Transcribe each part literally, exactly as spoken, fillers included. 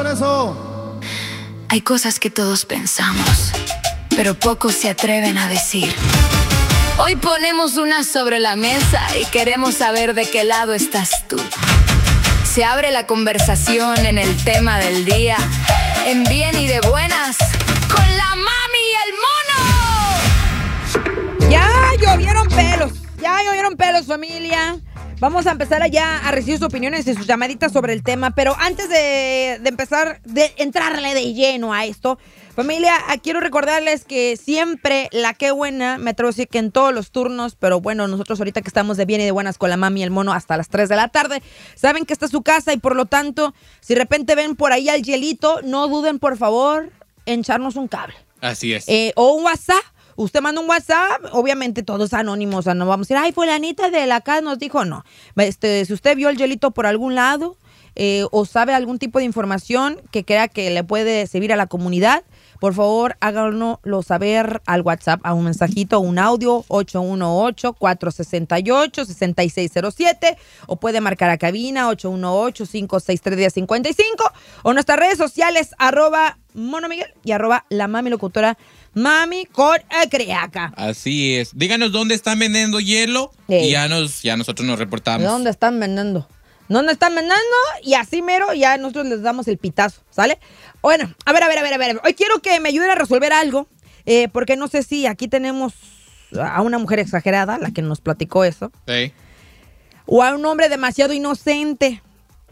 eso. Hay cosas que todos pensamos, pero pocos se atreven a decir. Hoy ponemos una sobre la mesa y queremos saber de qué lado estás tú. Se abre la conversación en el tema del día, en bien y de buenas, con la mami y el mono. Ya llovieron pelos, ya llovieron pelos, familia. Vamos a empezar allá a recibir sus opiniones y sus llamaditas sobre el tema, pero antes de, de empezar, de entrarle de lleno a esto, familia, quiero recordarles que siempre la Qué Buena, me atrevo a decir que en todos los turnos, pero bueno, nosotros ahorita que estamos de bien y de buenas con la mami y el mono hasta las tres de la tarde, saben que esta es su casa y por lo tanto, si de repente ven por ahí al hielito, no duden por favor en echarnos un cable. Así es. Eh, o un WhatsApp. Usted manda un WhatsApp, obviamente todos anónimos, o sea, no vamos a decir, ay, fulanita de la casa nos dijo, no. Este, si usted vio el hielito por algún lado eh, o sabe algún tipo de información que crea que le puede servir a la comunidad, por favor, háganoslo saber al WhatsApp, a un mensajito, un audio, ocho uno ocho, cuatro seis ocho, seis seis cero siete, o puede marcar a cabina, ocho uno ocho, cinco seis tres, uno cero cinco cinco, o nuestras redes sociales, arroba Mono Miguel y arroba la mami locutora Mami con Criaca. Así es. Díganos dónde están vendiendo hielo Ey. y ya, nos, ya nosotros nos reportamos. ¿Dónde están vendiendo? ¿Dónde están vendiendo? Y así mero, ya nosotros les damos el pitazo, ¿sale? Bueno, a ver, a ver, a ver, a ver. Hoy quiero que me ayuden a resolver algo, eh, porque no sé si aquí tenemos a una mujer exagerada, la que nos platicó eso, Sí. o a un hombre demasiado inocente.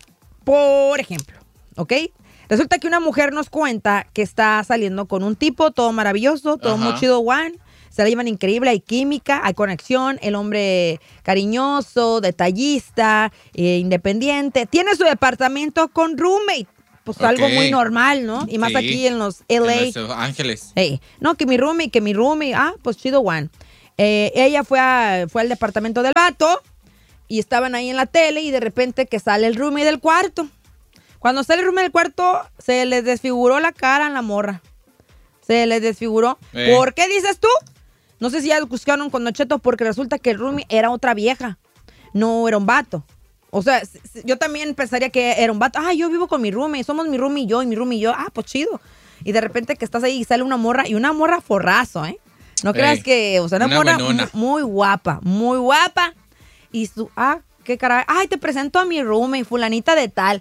Por ejemplo, ¿ok? Resulta que una mujer nos cuenta que está saliendo con un tipo, todo maravilloso, todo Ajá. muy chido, Juan. Se la llevan increíble, hay química, hay conexión, el hombre cariñoso, detallista, eh, independiente. Tiene su departamento con roommate. Pues Ok. algo muy normal, ¿no? Y más Sí. aquí en los L A. En Los Ángeles. Hey, no, que mi roomie, que mi roomie. Ah, pues chido, Juan. Eh, ella fue, a, fue al departamento del vato y estaban ahí en la tele y de repente que sale el roomie del cuarto. Cuando sale el roomie del cuarto, se les desfiguró la cara a la morra. Se les desfiguró. Eh. ¿Por qué dices tú? No sé si ya buscaron con Don Cheto porque resulta que el roomie era otra vieja. No era un vato. O sea, s- s- yo también pensaría que era un vato. Ah, yo vivo con mi roomie, somos mi roomie y yo, y mi roomie y yo. Ah, pues chido. Y de repente que estás ahí y sale una morra, y una morra forrazo, ¿eh? No creas Ey, que, o sea, una, una morra buenona. mu- muy guapa, muy guapa. Y su, ah, qué caray. Ay, te presento a mi roomie, fulanita de tal.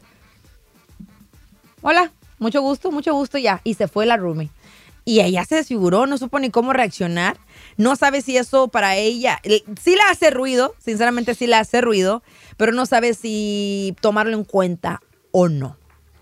Hola, mucho gusto, mucho gusto ya. Y se fue la roomie. Y ella se desfiguró, no supo ni cómo reaccionar. No sabe si eso para ella, eh, sí le hace ruido, sinceramente sí le hace ruido, pero no sabe si tomarlo en cuenta o no.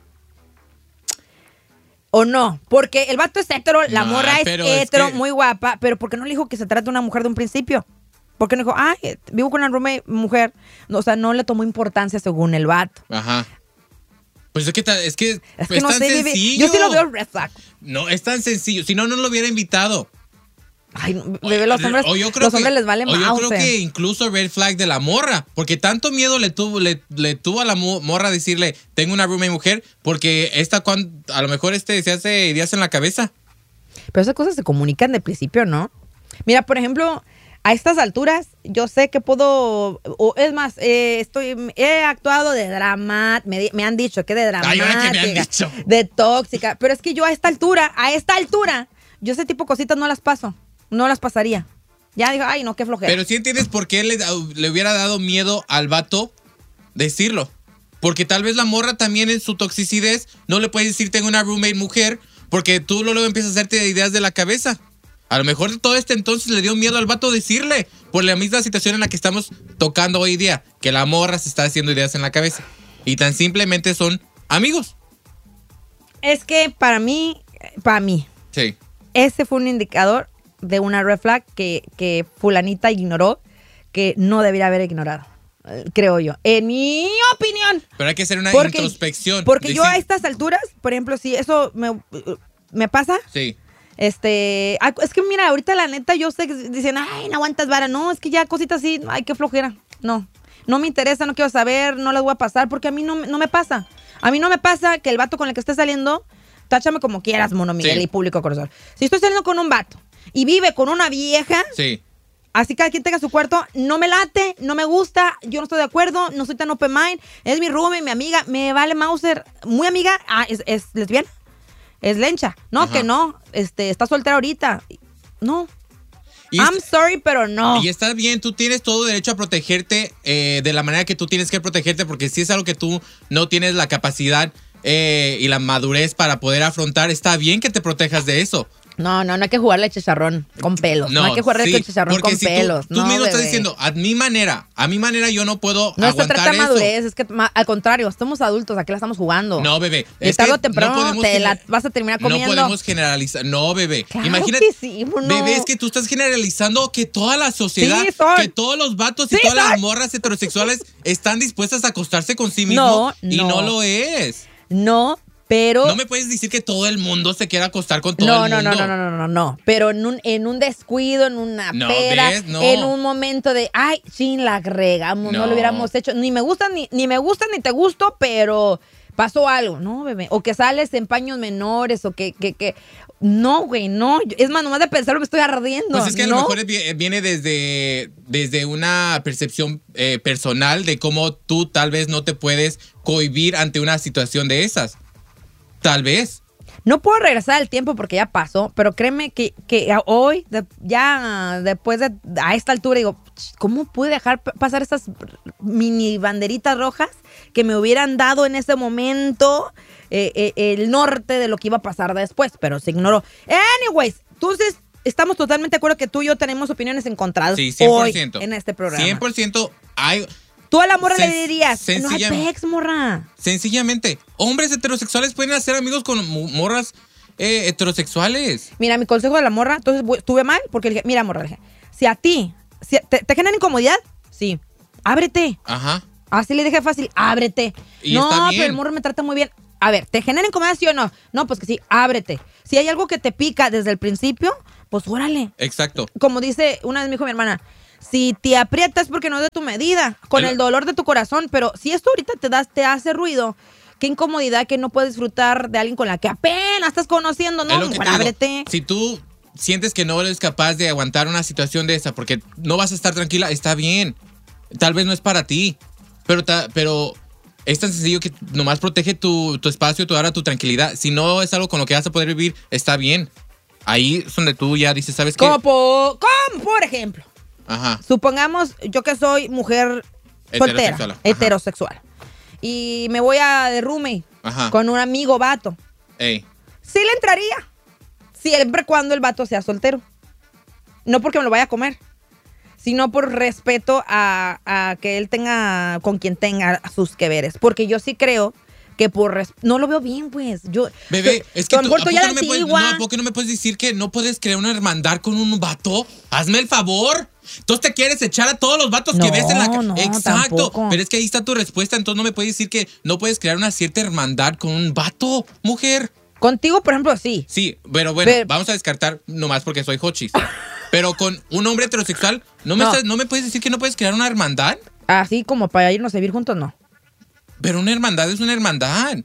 O no, porque el vato es hetero, la No, morra es pero es hetero, que- muy guapa, pero ¿por qué no le dijo que se trata de una mujer de un principio? ¿Por qué no dijo, ay, vivo con una roommate mujer? O sea, no le tomó importancia según el vato. Ajá. Pues es que, ta- es que, Es es que no tan sé, Vivi, sencillo. yo sí lo veo red flag. No, es tan sencillo. Si no, no lo hubiera invitado. Ay, no, bebé, los hombres, O yo creo los que- hombres les vale o yo mouse. creo que incluso red flag de la morra, porque tanto miedo le tuvo le, le tuvo a la mo- morra decirle, tengo una roommate mujer, porque esta cuan- a lo mejor este se hace ideas en la cabeza. Pero esas cosas se comunican de principio, ¿no? Mira, por ejemplo, a estas alturas, yo sé que puedo, o es más, eh, estoy, he actuado de drama, me, di- me han dicho que de Ay, dramática, ahora que me han dicho. de tóxica, pero es que yo a esta altura, a esta altura, yo ese tipo de cositas no las paso, no las pasaría. Ya digo, ay, no, qué flojera. Pero sí entiendes por qué le, le hubiera dado miedo al vato decirlo. Porque tal vez la morra también en su toxicidad no le puede decir tengo una roommate mujer, porque tú luego empiezas a hacerte ideas de la cabeza. A lo mejor de todo este entonces le dio miedo al vato decirle, por la misma situación en la que estamos tocando hoy día, que la morra se está haciendo ideas en la cabeza. Y tan simplemente son amigos. Es que para mí, para mí, Sí. ese fue un indicador de una red flag que, que fulanita ignoró, que no debería haber ignorado, eh, creo yo. En mi opinión. Pero hay que hacer una Porque- introspección. Porque yo a Decir- estas alturas, por ejemplo, si eso me, me pasa, Sí. este, ah, es que mira, ahorita la neta yo sé que dicen, ay, no aguantas vara, no, es que ya cositas así, ay, qué flojera, no, no me interesa, no quiero saber, no las voy a pasar, porque a mí no, no me pasa, a mí no me pasa que el vato con el que esté saliendo, táchame como quieras, Mono Miguel Sí. y público corazón, si estoy saliendo con un vato y vive con una vieja, Sí. Así cada quien tenga su cuarto. No me late, no me gusta, yo no estoy de acuerdo, no soy tan open mind. Es mi roomie, mi amiga, me vale Mauser. Muy amiga, ah, es, es lesbiana, es lencha. No, Ajá. que no, este, está soltera ahorita. No. Y I'm es, sorry, pero no. Y está bien, tú tienes todo derecho a protegerte eh, de la manera que tú tienes que protegerte, porque si es algo que tú no tienes la capacidad eh, y la madurez para poder afrontar, está bien que te protejas de eso. No, no, no hay que jugarle chicharrón con pelos. No, no hay que jugarle sí, chicharrón con si pelos. Tú, tú no, mismo bebé. estás diciendo, a mi manera, a mi manera yo no puedo no aguantar se trata eso. madurez, es que ma, al contrario, estamos adultos, aquí la estamos jugando. No, bebé. De tarde o temprano no te la vas a terminar comiendo. No podemos generalizar. No, bebé. Claro Imagínate. Que sí, no. Bebé, es que tú estás generalizando que toda la sociedad, sí, son. que todos los vatos y sí, todas son. las morras heterosexuales están dispuestas a acostarse con sí mismos. No, y no. no lo es. No. Pero no me puedes decir que todo el mundo se quiera acostar con todo no, el no, mundo. No, no, no, no, no, no. Pero en un, en un descuido, en una no, pera, ¿ves? No. en un momento de, ay, chin, la regamos, no. no lo hubiéramos hecho. Ni me gusta, ni, ni me gusta, ni te gusto, pero pasó algo, ¿no, bebé? O que sales en paños menores, o que, que, que... No, güey, no. Es más, nomás de pensarlo me estoy ardiendo. Pues es que ¿no? a lo mejor viene desde, desde una percepción eh, personal de cómo tú tal vez no te puedes cohibir ante una situación de esas. Tal vez. No puedo regresar al tiempo porque ya pasó, pero créeme que, que hoy, de, ya después de a esta altura, digo, ¿cómo pude dejar pasar esas mini banderitas rojas que me hubieran dado en ese momento eh, eh, el norte de lo que iba a pasar después? Pero se ignoró. Anyways, entonces estamos totalmente de acuerdo que tú y yo tenemos opiniones encontradas sí, cien por ciento. Hoy en este programa. cien por ciento hay... Tú a la morra Sen- le dirías, no hay sencilla- pex, morra. Sencillamente, hombres heterosexuales pueden hacer amigos con mo- morras eh, heterosexuales. Mira, mi consejo de la morra, entonces bu- estuve mal porque le dije, mira, morra, le dije, si a ti si te, te genera incomodidad, sí, ábrete. Ajá. Así le dije fácil, ábrete. Y no, está bien. pero el morro me trata muy bien. A ver, ¿te genera incomodidad, sí o no? No, pues que sí, ábrete. Si hay algo que te pica desde el principio, pues órale. Exacto. Como dice, una vez me dijo mi hermana, si te aprietas porque no es de tu medida, con el, El- dolor de tu corazón, pero si esto ahorita te das, te hace ruido, qué incomodidad que no puedes disfrutar de alguien con la que apenas estás conociendo, Es no, lo que mujer, te digo. ábrete. Si tú sientes que no eres capaz de aguantar una situación de esa porque no vas a estar tranquila, está bien. Tal vez no es para ti, pero, ta- pero es tan sencillo que nomás protege tu, tu espacio, tu hora, tu tranquilidad. Si no es algo con lo que vas a poder vivir, está bien. Ahí es donde tú ya dices, ¿sabes qué? Como por, como por ejemplo, Ajá. supongamos yo que soy mujer soltera, Heterosexual. Ajá. heterosexual, y me voy a de roommate Ajá. con un amigo vato. Ey. Sí le entraría, siempre cuando el vato sea soltero. No porque me lo vaya a comer, sino por respeto a, a que él tenga con quien tenga sus que veres. Porque yo sí creo que por... res- no lo veo bien, pues. Yo, Bebé, yo- es que a tú, lo ¿a mejor poco estoy a la no me puedes, antigua. no, ¿a poco no me puedes decir que no puedes crear una hermandad con un vato? Hazme el favor. Entonces te quieres echar a todos los vatos que No, ves en la no, calle. Exacto. tampoco. Pero es que ahí está tu respuesta. Entonces no me puedes decir que no puedes crear una cierta hermandad con un vato, mujer. Contigo, por ejemplo, sí. Sí, pero bueno, Pero- vamos a descartar nomás porque soy hochis. Pero con un hombre heterosexual, ¿no me, No. estás- ¿no me puedes decir que no puedes crear una hermandad? Así como para irnos a vivir juntos, no. Pero una hermandad es una hermandad.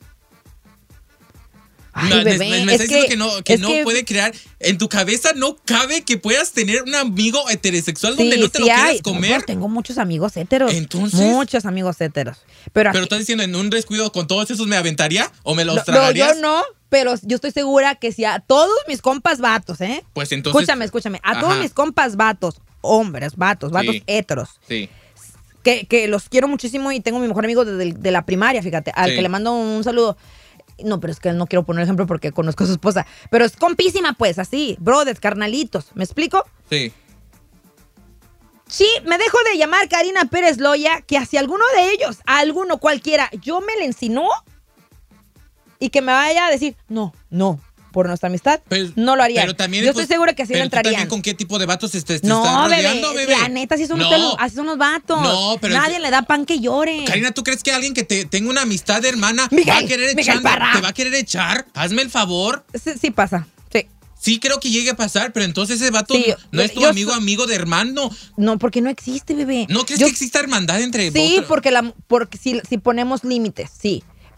Ay, No, me- bebé, me, me es está diciendo que- que no, que es no que- puede crear. En tu cabeza no cabe que puedas tener un amigo heterosexual donde Sí, no te sí lo quieras hay. comer. No, tengo muchos amigos heteros. Entonces- Muchos amigos heteros. Pero, Pero aquí- estás diciendo, en un descuido con todos esos me aventaría o me los no, no, tragarías. yo no, pero yo estoy segura que si a todos mis compas vatos, ¿eh? Pues entonces. Escúchame, escúchame. A Ajá. todos mis compas vatos, hombres, vatos, vatos Sí. heteros, Sí. que, que los quiero muchísimo y tengo a mi mejor amigo desde el- de la primaria, fíjate, al Sí. que le mando un saludo. No, pero es que no quiero poner ejemplo porque conozco a su esposa. Pero es compísima, pues, así. Brothers, carnalitos. ¿Me explico? Sí. Sí, me dejo de llamar Karina Pérez Loya, que hacia alguno de ellos, a alguno cualquiera, yo me le insinuó y que me vaya a decir, no, no, por nuestra amistad, Pero- no lo haría. pero también, yo pues, estoy segura que sí le pero tú también entrarían. con qué tipo de vatos te, te No, están bebé, rodeando, bebé. la neta, así son, No. ustedes los, así son los vatos. No, pero Nadie es- le da pan que llore. Karina, ¿tú crees que alguien que te tenga una amistad de hermana Miguel, va a querer Miguel echar, Parra. te va a querer echar? Hazme el favor. Sí, sí pasa, sí. Sí creo que llegue a pasar, pero entonces ese vato Sí, no, no yo- es tu yo amigo, so- amigo de hermano. No, porque no existe, bebé. ¿No crees Yo- que exista hermandad entre Sí, vosotros? porque, la, porque si, si ponemos límites, sí.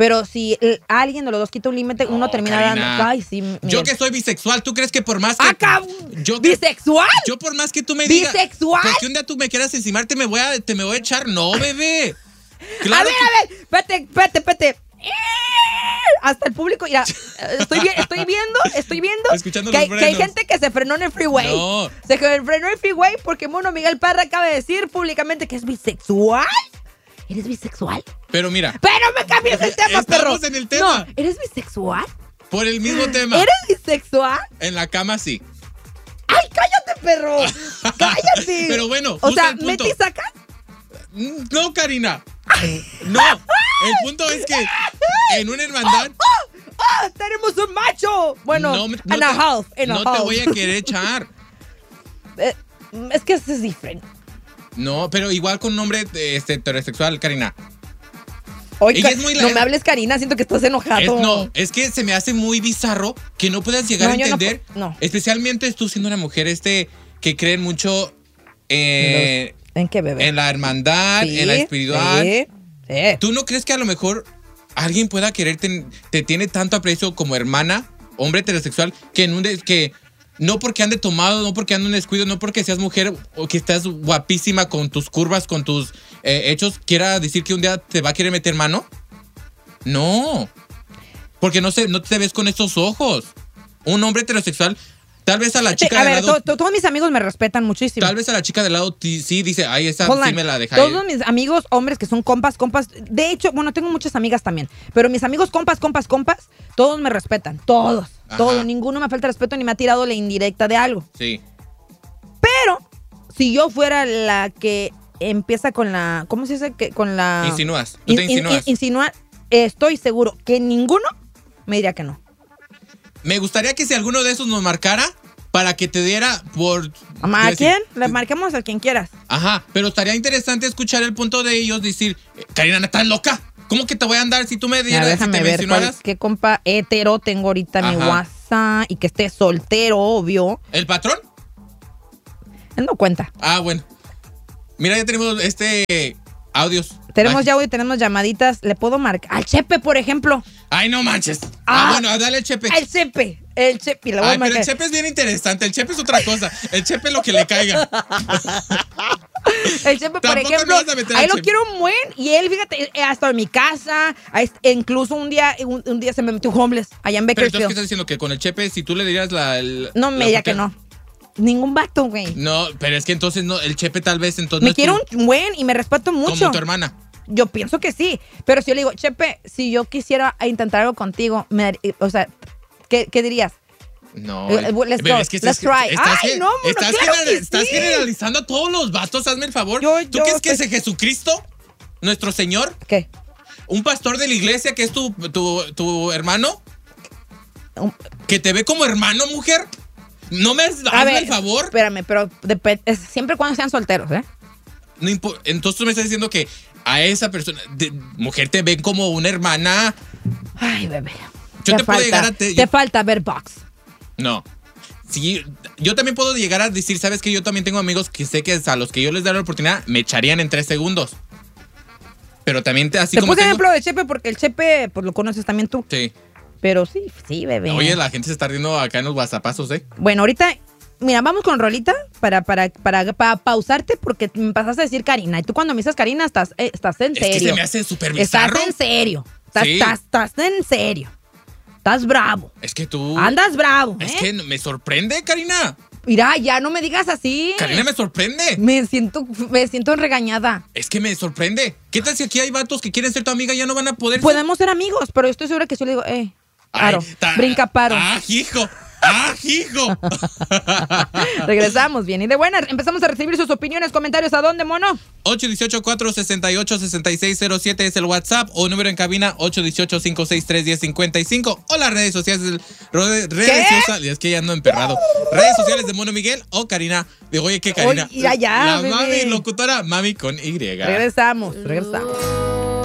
Pero si el- alguien de los dos quita un límite, No, uno termina Karina. dando. Ay, sí. Miguel. Yo que soy bisexual, ¿tú crees que por más que... ¡Acá! yo que- ¿Bisexual? Yo por más que tú me digas... ¿Bisexual? Porque un día tú me quieras encimar, te me voy a, te me voy a echar. No, bebé. a Claro ver, que- a ver. Espérate, espérate, espérate. Hasta el público, mira, estoy, vi- estoy viendo, estoy viendo Escuchando que, los hay, que hay frenos. gente que se frenó en el freeway. No. Se frenó en el freeway porque Mono Miguel Parra acaba de decir públicamente que es bisexual. ¿Eres bisexual? Pero mira, Pero me cambies el tema, Estamos perro. en el tema. No, ¿eres bisexual? por el mismo tema. ¿Eres bisexual? En la cama sí. ¡Ay, cállate, perro! ¡Cállate! Pero bueno, o justo sea, el punto. ¿mete y sacas? Mm, No, Karina. No. El punto es que en una hermandad... ¡Ah! ¡Tenemos un macho! Bueno, no, me- no and a te- half, and a no te half. voy a querer echar. Eh, es que eso es diferente. No, pero igual con un hombre este, heterosexual, Karina. Oye, Ella es muy la- no me hables, Karina, siento que estás enojado. Es, no, es que se me hace muy bizarro que no puedas llegar No, a yo no entender. pu- no. Especialmente tú siendo una mujer este que creen mucho eh, ¿En qué, bebé? en la hermandad, en la espiritual. Sí, sí. ¿Tú no crees que a lo mejor alguien pueda quererte, te tiene tanto aprecio como hermana, hombre heterosexual, que en un des- que no porque ande tomado, no porque ande un descuido, no porque seas mujer o que estás guapísima con tus curvas, con tus eh, hechos, quiera decir que un día te va a querer meter mano? No. Porque no, se, no te ves con esos ojos. Un hombre heterosexual, tal vez a la Sí, chica a de ver, lado, to- to- todos mis amigos me respetan muchísimo. tal vez a la chica de lado ti- sí dice, ay, esa Hold sí on. me la deja Todos ir. mis amigos hombres que son compas, compas. De hecho, bueno, tengo muchas amigas también. Pero mis amigos compas, compas, compas, todos me respetan. Todos. Ajá. Todos. Ninguno me falta respeto ni me ha tirado la indirecta de algo. Sí. Pero, si yo fuera la que empieza con la. ¿Cómo se dice? Que, con la. Insinúas. Tú te In- in- insinúas. insinuar, estoy seguro que ninguno me diría que no. Me gustaría que si alguno de esos nos marcara para que te diera por... ¿A decir- quién? Le marquemos a quien quieras. Ajá, pero estaría interesante escuchar el punto de ellos, decir, eh, Karina, ¿estás loca? ¿Cómo que te voy a andar si tú me A dieras, ver, si déjame te ver cuál, mencionaras? qué compa hetero tengo ahorita en mi Ajá. WhatsApp y que esté soltero, obvio. ¿El patrón? Él no cuenta. Ah, bueno. Mira, ya tenemos este audios. Tenemos Ay. ya hoy, tenemos llamaditas. Le puedo marcar al Chepe, por ejemplo. Ay, no manches. Ah, Ah. bueno, dale el chepe. El Chepe. El Chepe. Le voy Ay, a pero el marcar. chepe es bien interesante. El chepe es otra cosa. El chepe es lo que le caiga. El Chepe, por Tampoco ejemplo, me vas a meter ahí al lo Chepe. quiero un buen. Y él, fíjate, eh, hasta en mi casa. ahí est- incluso un día, un, un día se me metió homeless allá en Pero entonces, ¿qué Bakersfield. estás diciendo? Que con el chepe, si tú le dirías la... el- No me la diga que oportunidad- no. Ningún vato, güey. No, pero es que entonces no, el chepe tal vez entonces... no Me es quiero tu- un buen y me respeto mucho. Como tu hermana. Yo pienso que sí, pero si yo le digo, Chepe, si yo quisiera intentar algo contigo, me dar- o sea, ¿qué, qué dirías? No, Eh, eh, let's bebé, go, es que let's estás, try. estás, Ay, gen- no, mono, estás, claro general- que estás sí. generalizando a todos los vatos, hazme el favor. Yo- ¿Tú yo crees que estoy- ese Jesucristo, nuestro Señor, ¿Qué? un pastor de la iglesia que es tu, tu, tu hermano, Un- que te ve como hermano, mujer? No me hazme A ver, el favor. espérame, pero dep- es siempre cuando sean solteros, ¿eh? No impo- entonces tú me estás diciendo que a esa persona, de- mujer, te ven como una hermana. Ay, bebé. Yo te puedo llegar a te- Te yo- falta ver box. No. Sí, yo también puedo llegar a decir, ¿sabes qué? Yo también tengo amigos que sé que a los que yo les doy la oportunidad me echarían en tres segundos. Pero también te, así Te como puse tengo- ejemplo de Chepe porque el Chepe, pues lo conoces también tú. Sí. Pero sí, sí, bebé. Oye, la gente se está riendo acá en los WhatsAppazos, ¿eh? Bueno, ahorita, mira, vamos con Rolita para, para, para, para pausarte porque me pasaste a decir Karina. Y tú cuando me dices Karina estás, eh, estás en Es serio. que se me hace súper Estás bizarro. en serio. Estás, Sí. estás, estás en serio. Estás bravo. Es que tú... Andas bravo, ¿eh? Es que me sorprende, Karina. Mira, ya no me digas así. Karina me sorprende. Me siento, me siento regañada. Es que me sorprende. ¿Qué tal si aquí hay vatos que quieren ser tu amiga y ya no van a poder ser? Podemos ser amigos, pero yo estoy segura que si yo le digo, eh, Ay, paro, ta- brinca paro. ¡Ah, hijo! ¡Ah, hijo! Regresamos bien y de buenas. Empezamos a recibir sus opiniones, comentarios. ¿A dónde, mono? ocho uno ocho, cuatro seis ocho, seis seis cero siete es el WhatsApp o número en cabina ocho uno ocho, cinco seis tres, uno cero cinco cinco o las redes sociales redes redes sociales, es que ya ando emperrado. Redes sociales de Mono Miguel o Karina. Digo, oye, ¿qué Karina? Oye, ya, ya, La bebé. mami locutora, mami con Y. Regresamos, regresamos.